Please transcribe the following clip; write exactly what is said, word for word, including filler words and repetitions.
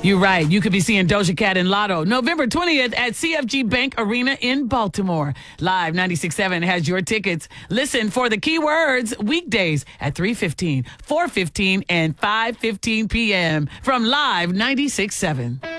You're right. You could be seeing Doja Cat and Lotto November twentieth at C F G Bank Arena in Baltimore. Live ninety-six point seven has your tickets. Listen for the keywords weekdays at three fifteen, four fifteen, and five fifteen p.m. from Live ninety-six point seven.